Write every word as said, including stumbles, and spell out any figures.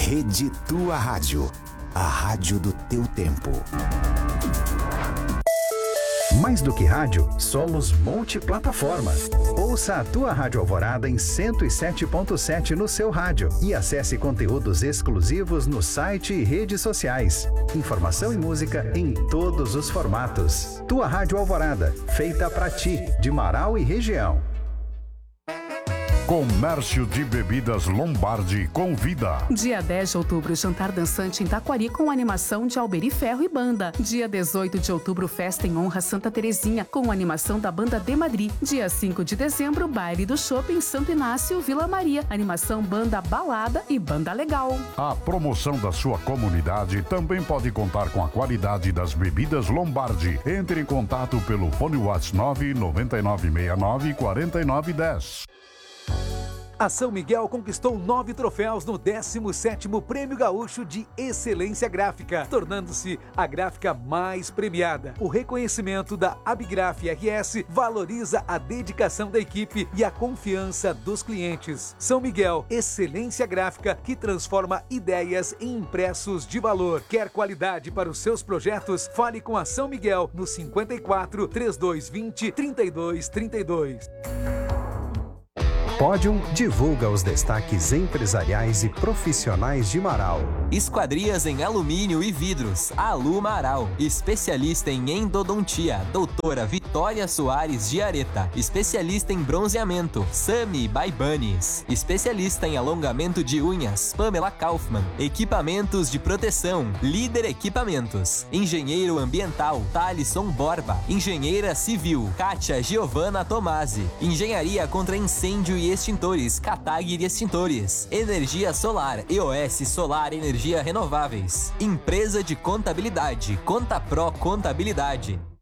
Rede Tua Rádio, a rádio do teu tempo. Mais do que rádio, somos multiplataforma. Ouça a Tua Rádio Alvorada em cento e sete ponto sete no seu rádio e acesse conteúdos exclusivos no site e redes sociais. Informação e música em todos os formatos. Tua Rádio Alvorada, feita pra ti, de Marau e região. Comércio de Bebidas Lombardi convida. Dia dez de outubro, jantar dançante em Taquari com animação de Alberi Ferro e Banda. Dia dezoito de outubro, festa em honra Santa Terezinha com animação da Banda de Madrid. Dia cinco de dezembro, baile do Shopping Santo Inácio, Vila Maria. Animação Banda Balada e Banda Legal. A promoção da sua comunidade também pode contar com a qualidade das bebidas Lombardi. Entre em contato pelo fone WhatsApp nove nove nove seis nove quatro nove um zero. A São Miguel conquistou nove troféus no décimo sétimo Prêmio Gaúcho de Excelência Gráfica, tornando-se a gráfica mais premiada. O reconhecimento da Abigraf R S valoriza a dedicação da equipe e a confiança dos clientes. São Miguel, excelência gráfica que transforma ideias em impressos de valor. Quer qualidade para os seus projetos? Fale com a São Miguel no cinquenta e quatro, trinta e dois vinte, trinta e dois trinta e dois. Pódium divulga os destaques empresariais e profissionais de Marau. Esquadrias em alumínio e vidros, Alu Marau. Especialista em endodontia, doutora Vitória Soares de Areta. Especialista em bronzeamento, Sami Baibanes. Especialista em alongamento de unhas, Pamela Kaufmann. Equipamentos de proteção, Líder Equipamentos. Engenheiro ambiental, Thalisson Borba. Engenheira civil, Kátia Giovana Tomasi. Engenharia contra incêndio e extintores, Catagir Extintores. Energia solar, E O S Solar Energia Renováveis. Empresa de contabilidade, Conta Pro Contabilidade.